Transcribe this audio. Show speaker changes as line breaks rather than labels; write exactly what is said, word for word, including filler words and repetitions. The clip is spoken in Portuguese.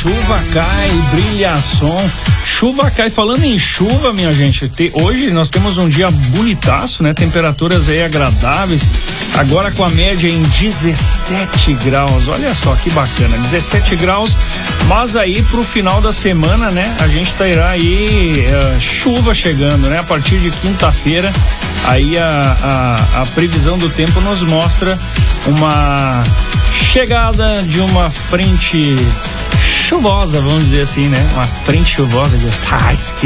chuva cai, brilha som, chuva cai. Falando em chuva, minha gente, te, hoje nós temos um dia bonitaço, né? Temperaturas aí agradáveis, agora com a média em dezessete graus, olha só que bacana, dezessete graus, mas aí pro final da semana, né? A gente terá aí uh, chuva chegando, né? A partir de quinta-feira, aí a, a, a previsão do tempo nos mostra uma chegada de uma frente chuvosa, vamos dizer assim, né? Uma frente chuvosa de